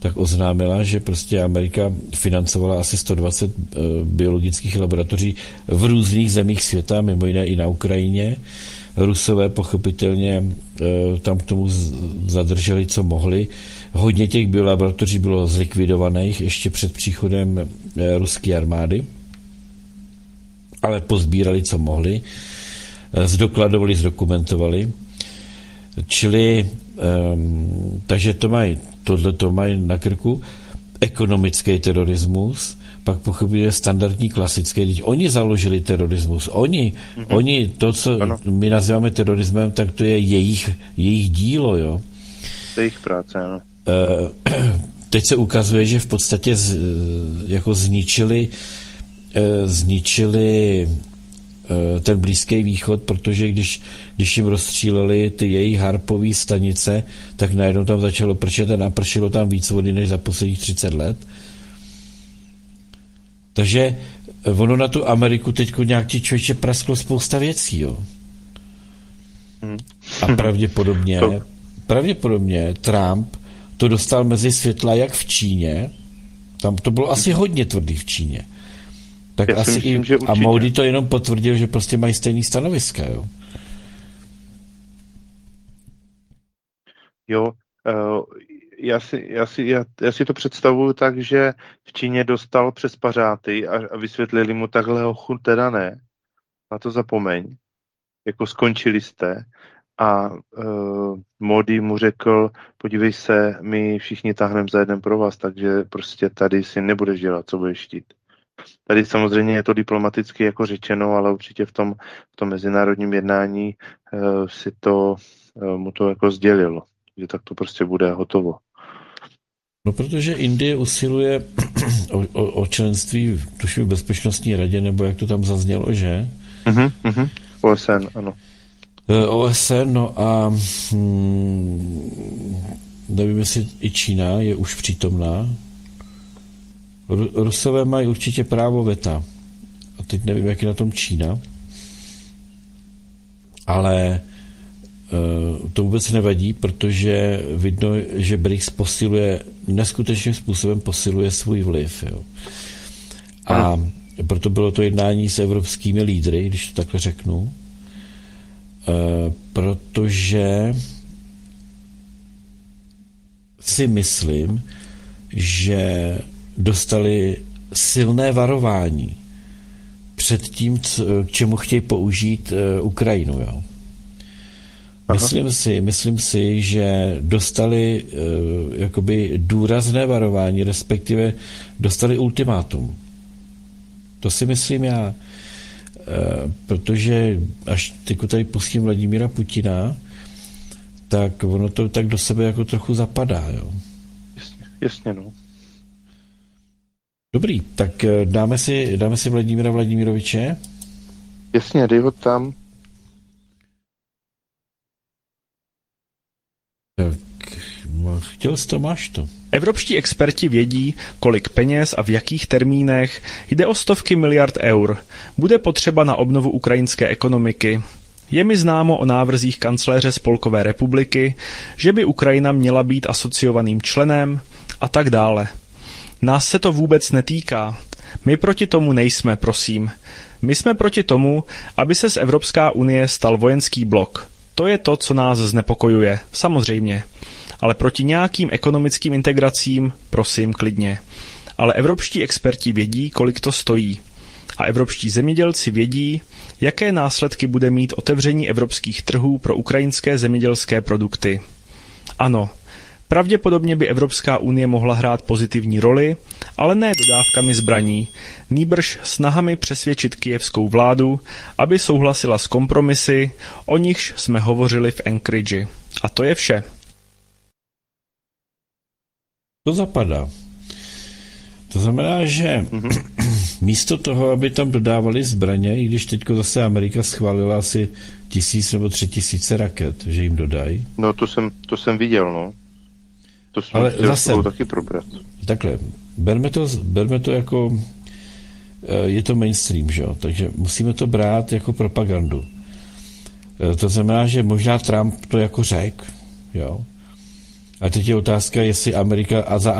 tak oznámila, že prostě Amerika financovala asi 120 biologických laboratoří v různých zemích světa, mimo jiné i na Ukrajině. Rusové pochopitelně tam k tomu zadrželi, co mohli. Hodně těch biolaboratoří bylo zlikvidovaných ještě před příchodem ruské armády, ale pozbírali, co mohli, zdokladovali, zdokumentovali. Čili, takže tohle mají na krku. Ekonomický terorismus, pak pochopitelně standardní klasický, když oni založili terorismus, oni to, co my nazýváme terorismem, tak to je jejich dílo, jo. To je jejich práce, ano. Teď se ukazuje, že v podstatě jako zničili ten Blízký východ, protože když jim rozstříleli ty jejich harpové stanice, tak najednou tam začalo pršet a napršilo tam víc vody než za posledních 30 let. Takže ono na tu Ameriku teďko nějak ti člověče prasklo spousta věcí, jo. A pravděpodobně Trump to dostal mezi světla jak v Číně, tam to bylo asi hodně tvrdý v Číně. Tak já asi myslím, a Modi to jenom potvrdil, že prostě mají stejný stanoviska, jo. Jo, já si to představuju tak, že v Číně dostal přes pařáty a vysvětlili mu takhle hochu, teda ne, na to zapomeň, jako skončili jste. A Modi mu řekl, podívej se, my všichni táhneme za jeden pro vás, takže prostě tady si nebudeš dělat, co budeš chtít. Tady samozřejmě je to diplomaticky jako řečeno, ale určitě v tom mezinárodním jednání mu to jako sdělilo, že tak to prostě bude hotovo. No, protože Indie usiluje o členství v Bezpečnostní radě, nebo jak to tam zaznělo, že? OSN, ano. OSN, no a nevím, jestli i Čína je už přítomná. Rusové mají určitě právo veta. A teď nevím, jak je na tom Čína. Ale to vůbec nevadí, protože vidno, že BRICS neskutečným způsobem posiluje svůj vliv. Jo. A proto bylo to jednání s evropskými lídry, když to takhle řeknu, protože si myslím, že dostali silné varování před tím, k čemu chtějí použít Ukrajinu. Jo. Myslím si, že dostali jakoby důrazné varování, respektive dostali ultimátum. To si myslím já, protože až teď tady pustím Vladimíra Putina, tak ono to tak do sebe jako trochu zapadá. Jo. Jasně, no. Dobrý, tak dáme si Vladimíra Vladimiroviče. Jasně, dej ho tam. Tak, chtěl jsi to, máš to. Evropští experti vědí, kolik peněz a v jakých termínech, jde o stovky miliard eur, bude potřeba na obnovu ukrajinské ekonomiky. Je mi známo o návrzích kancléře Spolkové republiky, že by Ukrajina měla být asociovaným členem a tak dále. Nás se to vůbec netýká. My proti tomu nejsme, prosím. My jsme proti tomu, aby se z Evropská unie stal vojenský blok. To je to, co nás znepokojuje, samozřejmě. Ale proti nějakým ekonomickým integracím, prosím, klidně. Ale evropští experti vědí, kolik to stojí. A evropští zemědělci vědí, jaké následky bude mít otevření evropských trhů pro ukrajinské zemědělské produkty. Ano, pravděpodobně by Evropská unie mohla hrát pozitivní roli, ale ne dodávkami zbraní, nýbrž snahami přesvědčit kyjevskou vládu, aby souhlasila s kompromisy, o nichž jsme hovořili v Anchorage. A to je vše. To zapadá. To znamená, že místo toho, aby tam dodávali zbraně, i když teďko zase Amerika schválila asi 1000 nebo 3000 raket, že jim dodají. No to jsem viděl, no. To jsme ale zase taky probrat. Takhle, berme to jako je to mainstream, že jo? Takže musíme to brát jako propagandu. To znamená, že možná Trump to jako řekl, jo? A teď je otázka, jestli Amerika a za